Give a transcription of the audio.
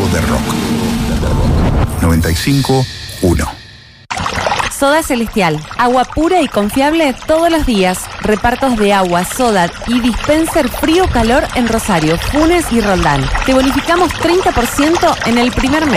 de rock. 95.1. Soda Celestial, agua pura y confiable todos los días. Repartos de agua, soda y dispenser frío-calor en Rosario, Funes y Roldán. Te bonificamos 30% en el primer mes.